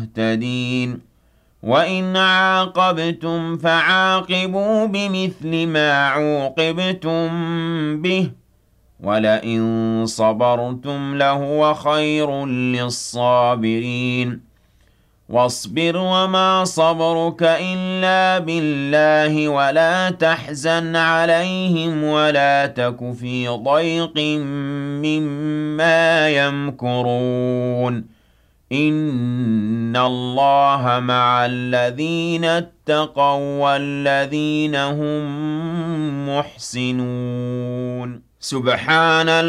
مهتدين وَإِنْ عَاقَبْتُمْ فَعَاقِبُوا بِمِثْلِ مَا عُوقِبْتُم بِهِ وَلَئِن صَبَرْتُمْ لَهُوَ خَيْرٌ لِّلصَّابِرِينَ وَاصْبِرْ وَمَا صَبْرُكَ إِلَّا بِاللَّهِ وَلَا تَحْزَنْ عَلَيْهِمْ وَلَا تَكُ فِي ضَيْقٍ مِّمَّا يَمْكُرُونَ إِنَّ اللَّهَ مَعَ الَّذِينَ اتَّقَوا وَّالَّذِينَ هُم مُّحْسِنُونَ سُبْحَانَ